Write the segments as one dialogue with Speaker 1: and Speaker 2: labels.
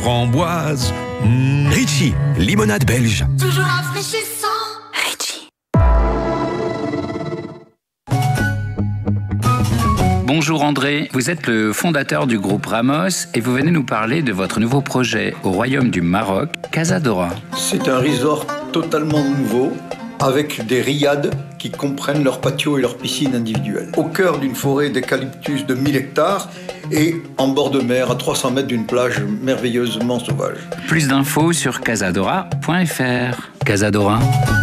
Speaker 1: Framboise. Ritchie, limonade belge.
Speaker 2: Toujours rafraîchissant.
Speaker 3: Ritchie.
Speaker 4: Bonjour André, vous êtes le fondateur du groupe Ramos et vous venez nous parler de votre nouveau projet au Royaume du Maroc, Casadora.
Speaker 5: C'est un resort totalement nouveau, avec des riades qui comprennent leur patio et leur piscine individuelle. Au cœur d'une forêt d'eucalyptus de 1000 hectares et en bord de mer, à 300 mètres d'une plage merveilleusement sauvage.
Speaker 4: Plus d'infos sur casadora.fr. Casadora.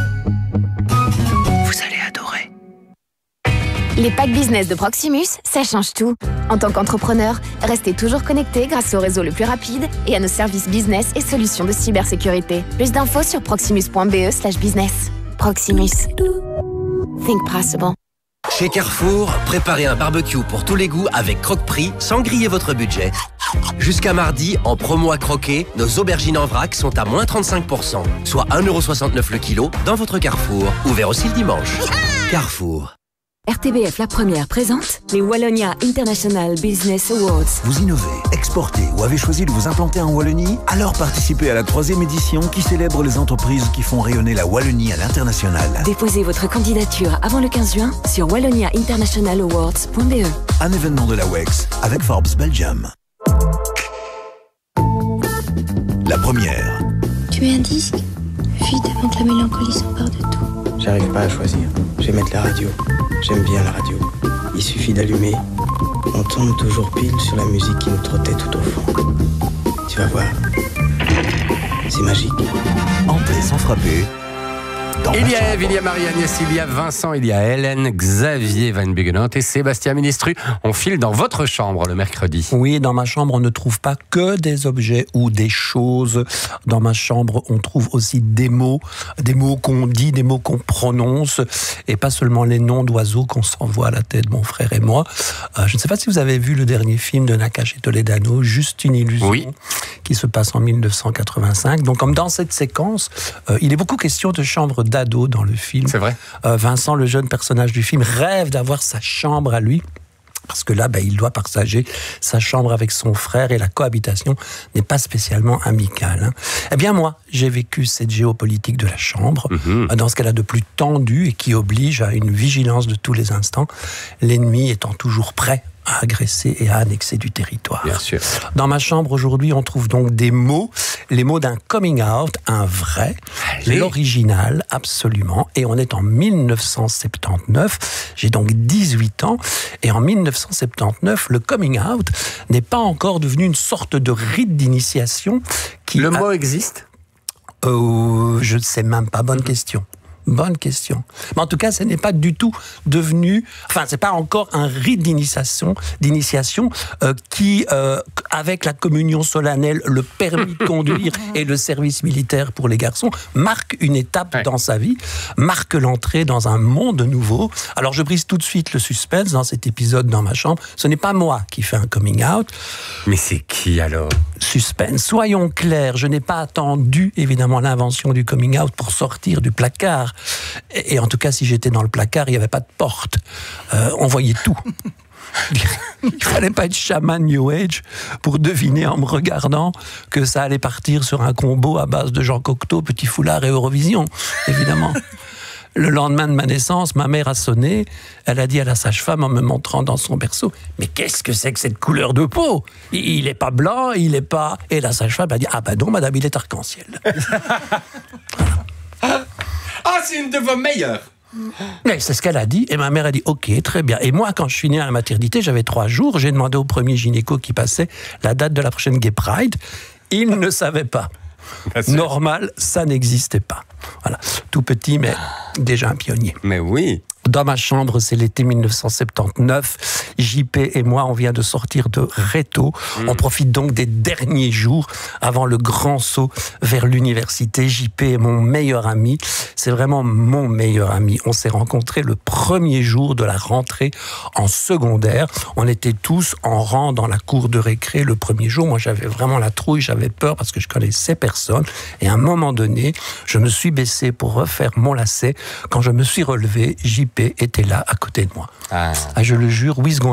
Speaker 4: Vous allez adorer.
Speaker 3: Les packs business de Proximus, ça change tout. En tant qu'entrepreneur, restez toujours connecté grâce au réseau le plus rapide et à nos services business et solutions de cybersécurité. Plus d'infos sur proximus.be/business. Proximus. Think possible.
Speaker 6: Chez Carrefour, préparez un barbecue pour tous les goûts avec Croque-Prix sans griller votre budget. Jusqu'à mardi, en promo à croquer, nos aubergines en vrac sont à moins 35%, soit 1,69€ le kilo dans votre Carrefour. Ouvert aussi le dimanche. Carrefour.
Speaker 7: RTBF La Première présente les Wallonia International Business Awards.
Speaker 8: Vous innovez, exportez ou avez choisi de vous implanter en Wallonie? Alors participez à la 3e édition qui célèbre les entreprises qui font rayonner la Wallonie à l'international.
Speaker 7: Déposez votre candidature avant le 15 juin sur walloniainternationalawards.be.
Speaker 8: Un événement de la WEX avec Forbes Belgium. La Première.
Speaker 9: Tu es un disque, vide avant que la mélancolie s'empare de tout.
Speaker 10: J'arrive pas à choisir. Je vais mettre la radio. J'aime bien la radio. Il suffit d'allumer. On tombe toujours pile sur la musique qui nous trottait tout au fond. Tu vas voir. C'est magique.
Speaker 8: Entrez sans frapper.
Speaker 11: Il y a Eve, il y a Marie-Agnès, il y a Vincent, il y a Hélène, Xavier Van Buggenhout et Sébastien Ministru. On file dans votre chambre le mercredi.
Speaker 12: Oui, dans ma chambre, on ne trouve pas que des objets ou des choses. Dans ma chambre, on trouve aussi des mots qu'on dit, des mots qu'on prononce, et pas seulement les noms d'oiseaux qu'on s'envoie à la tête, mon frère et moi. Je ne sais pas si vous avez vu le dernier film de Nakache et Toledano, Juste une illusion, oui, qui se passe en 1985. Donc, comme dans cette séquence, il est beaucoup question de chambre d'ado dans le film.
Speaker 11: C'est vrai.
Speaker 12: Vincent, le jeune personnage du film, rêve d'avoir sa chambre à lui. Parce que là, il doit partager sa chambre avec son frère et la cohabitation n'est pas spécialement amicale. Eh bien, moi, j'ai vécu cette géopolitique de la chambre dans ce qu'elle a de plus tendu et qui oblige à une vigilance de tous les instants, l'ennemi étant toujours prêt à agresser et à annexer du territoire.
Speaker 11: Bien sûr.
Speaker 12: Dans ma chambre aujourd'hui, on trouve donc des mots, les mots d'un coming out, un vrai, l'original, absolument. Et on est en 1979, j'ai donc 18 ans, et en 1979, le coming out n'est pas encore devenu une sorte de rite d'initiation qui...
Speaker 11: Le mot existe ?
Speaker 12: Je ne sais même pas, bonne question. Bonne question. Mais en tout cas, ce n'est pas du tout devenu... Enfin, c'est pas encore un rite d'initiation qui, avec la communion solennelle, le permis de conduire et le service militaire pour les garçons, marque une étape dans sa vie, marque l'entrée dans un monde nouveau. Alors, je brise tout de suite le suspense dans cet épisode dans ma chambre. Ce n'est pas moi qui fais un coming out.
Speaker 11: Mais c'est qui alors ?
Speaker 12: Suspense. Soyons clairs, je n'ai pas attendu, évidemment, l'invention du coming out pour sortir du placard. Et en tout cas, si j'étais dans le placard, il n'y avait pas de porte. On voyait tout. Il ne fallait pas être chaman New Age pour deviner en me regardant que ça allait partir sur un combo à base de Jean Cocteau, Petit Foulard et Eurovision, évidemment. Le lendemain de ma naissance, ma mère a sonné. Elle a dit à la sage-femme en me montrant dans son berceau « Mais qu'est-ce que c'est que cette couleur de peau ? Il n'est pas blanc, il n'est pas... » Et la sage-femme a dit « Ah ben non, madame, il est arc-en-ciel. »
Speaker 11: Ah, c'est une de vos meilleures.
Speaker 12: Mais c'est ce qu'elle a dit, et ma mère a dit « Ok, très bien. » Et moi, quand je suis né à la maternité, j'avais 3 jours. J'ai demandé au premier gynéco qui passait la date de la prochaine Gay Pride. Il ne savait pas. Normal, ça n'existait pas. Voilà, tout petit, mais déjà un pionnier.
Speaker 11: Mais oui.
Speaker 12: Dans ma chambre, c'est l'été 1979. JP et moi, on vient de sortir de Réto. On profite donc des derniers jours avant le grand saut vers l'université. JP est mon meilleur ami. C'est vraiment mon meilleur ami. On s'est rencontrés le premier jour de la rentrée en secondaire. On était tous en rang dans la cour de récré le premier jour. Moi, j'avais vraiment la trouille, j'avais peur parce que je connaissais personne. Et à un moment donné, je me suis baissé pour refaire mon lacet. Quand je me suis relevé, JP était là à côté de moi. Je le jure, 8 secondes